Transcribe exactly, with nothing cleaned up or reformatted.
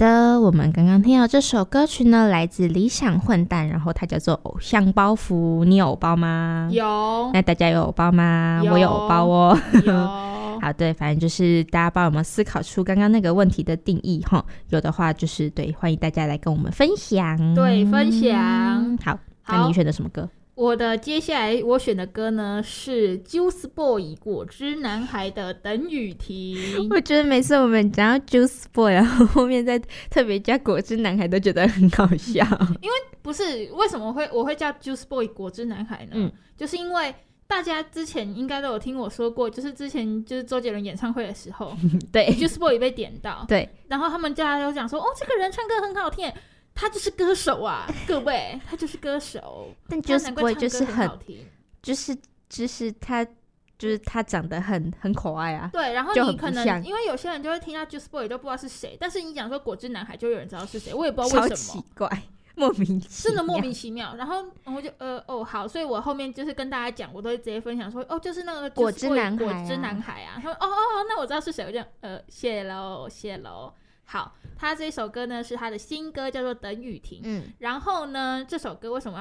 的，我们刚刚听到这首歌曲呢，来自理想混蛋，然后它叫做偶像包袱。你有偶包吗？ 有。 那大家有偶包吗？ 有， 我有偶包哦。 有。 好，对，反正就是大家帮我们思考出刚刚那个问题的定义齁，有的话就是对，欢迎大家来跟我们分享。 对，分享。 好，那你选的什么歌？ 我的接下来我选的歌呢是 Juice Boy 果汁男孩的等雨停。 我觉得每次我们讲到 Juice Boy 然后后面再特别加果汁男孩都觉得很好笑。 因为不是为什么会我会叫 Juice Boy 果汁男孩呢、嗯、就是因为大家之前应该都有听我说过，就是之前就是周杰伦演唱会的时候对 Juice Boy 被点到， 对， 然后他们大家都讲说哦这个人唱歌很好听，他就是歌手啊，各位，他就是歌手。 但 Juice Boy 就是很， 好听就是就是他就是他长得很很可爱啊。 对，然后你可能因为有些人就会听到 Juice Boy 都不知道是谁，但是你讲说果汁男孩就有人知道是谁，我也不知道为什么， 超奇怪，莫名其妙， 真的莫名其妙。然后我就呃哦好，所以我后面就是跟大家讲，我都会直接分享说哦就是那个果汁男孩、啊， 果汁男孩啊。他说哦哦那我知道是谁，我就呃谢喽谢喽。好，他这首歌呢是他的新歌，叫做《等雨停》。嗯，然后呢，这首歌为什么要